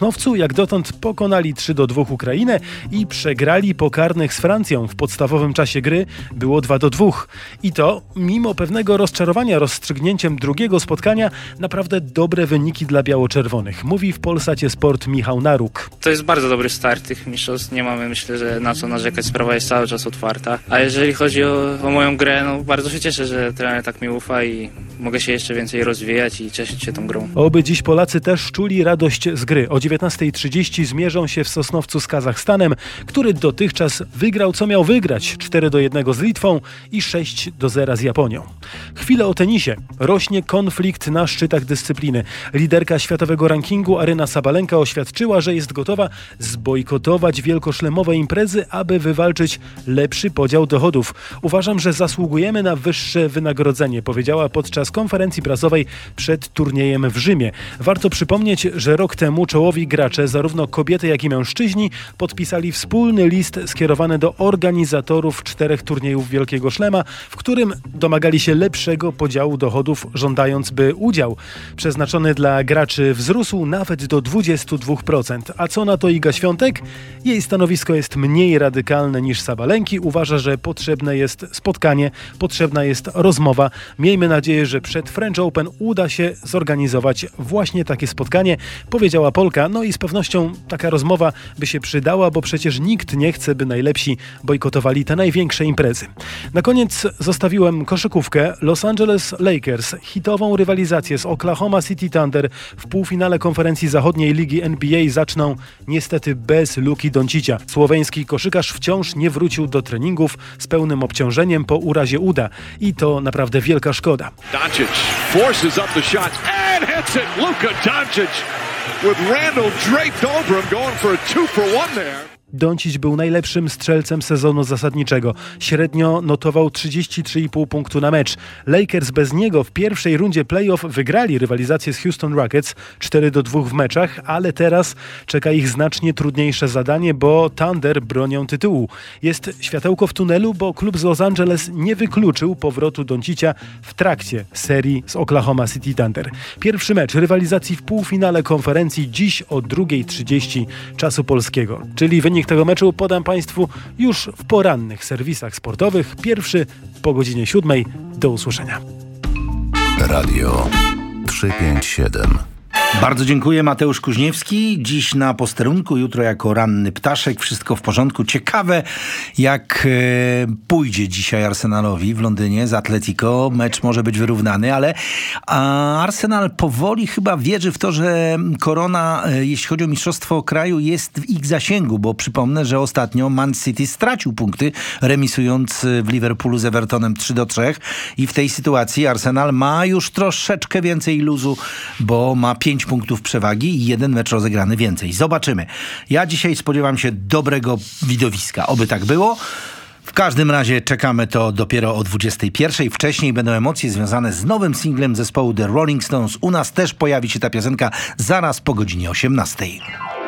Sosnowcu jak dotąd pokonali 3-2 Ukrainę i przegrali po karnych z Francją. W podstawowym czasie gry było 2-2. I to mimo pewnego rozczarowania rozstrzygnięciem drugiego spotkania naprawdę dobre wyniki dla biało-czerwonych. Mówi w Polsacie Sport Michał Naruk. To jest bardzo dobry start tych mistrzostw. Nie mamy, myślę, że na co narzekać. Sprawa jest cały czas otwarta. A jeżeli chodzi o moją grę, no bardzo się cieszę, że trener tak mi ufa i mogę się jeszcze więcej rozwijać i cieszyć się tą grą. Oby dziś Polacy też czuli radość z gry. O 19:30 zmierzą się w Sosnowcu z Kazachstanem, który dotychczas wygrał co miał wygrać. 4-1 z Litwą i 6-0 z Japonią. Chwilę o tenisie. Rośnie konflikt na szczytach dyscypliny. Liderka światowego rankingu Aryna Sabalenka oświadczyła, że jest gotowa zbojkotować wielkoszlemowe imprezy, aby wywalczyć lepszy podział dochodów. Uważam, że zasługujemy na wyższe wynagrodzenie, powiedziała podczas konferencji prasowej przed turniejem w Rzymie. Warto przypomnieć, że rok temu czołowi gracze, zarówno kobiety, jak i mężczyźni, podpisali wspólny list skierowany do organizatorów 4 turniejów Wielkiego Szlema, w którym domagali się lepszego podziału dochodów, żądając, by udział przeznaczony dla graczy wzrósł nawet do 22%. A co na to Iga Świątek? Jej stanowisko jest mniej radykalne niż Sabalenki. Uważa, że potrzebne jest spotkanie, potrzebna jest rozmowa. Miejmy nadzieję, że przed French Open uda się zorganizować właśnie takie spotkanie, powiedziała Polka. No i z pewnością taka rozmowa by się przydała, bo przecież nikt nie chce, by najlepsi bojkotowali te największe imprezy. Na koniec zostawiłem koszykówkę. Los Angeles Lakers hitową rywalizację z Oklahoma City Thunder w półfinale konferencji zachodniej ligi NBA zaczną niestety bez Luki Doncicia. Słoweński koszykarz wciąż nie wrócił do treningów z pełnym obciążeniem po urazie uda i to naprawdę wielka szkoda. Doncic forces up the shot and hits it. Luka Doncic with Randall draped over him going for a 2-for-1 there. Doncic był najlepszym strzelcem sezonu zasadniczego. Średnio notował 33,5 punktu na mecz. Lakers bez niego w pierwszej rundzie playoff wygrali rywalizację z Houston Rockets 4-2 w meczach, ale teraz czeka ich znacznie trudniejsze zadanie, bo Thunder bronią tytułu. Jest światełko w tunelu, bo klub z Los Angeles nie wykluczył powrotu Doncicia w trakcie serii z Oklahoma City Thunder. Pierwszy mecz rywalizacji w półfinale konferencji dziś o 2:30 czasu polskiego, czyli wynik tego meczu podam Państwu już w porannych serwisach sportowych. Pierwszy po godzinie 7. Do usłyszenia. Radio 357. Bardzo dziękuję, Mateusz Kuźniewski. Dziś na posterunku, jutro jako ranny ptaszek. Wszystko w porządku. Ciekawe, jak pójdzie dzisiaj Arsenalowi w Londynie z Atletico. Mecz może być wyrównany, ale Arsenal powoli chyba wierzy w to, że korona, jeśli chodzi o mistrzostwo kraju, jest w ich zasięgu, bo przypomnę, że ostatnio Man City stracił punkty, remisując w Liverpoolu z Evertonem 3-3 i w tej sytuacji Arsenal ma już troszeczkę więcej luzu, bo ma 5 punktów przewagi i 1 mecz rozegrany więcej. Zobaczymy. Ja dzisiaj spodziewam się dobrego widowiska. Oby tak było. W każdym razie czekamy to dopiero o 21:00. Wcześniej będą emocje związane z nowym singlem zespołu The Rolling Stones. U nas też pojawi się ta piosenka zaraz po godzinie 18:00.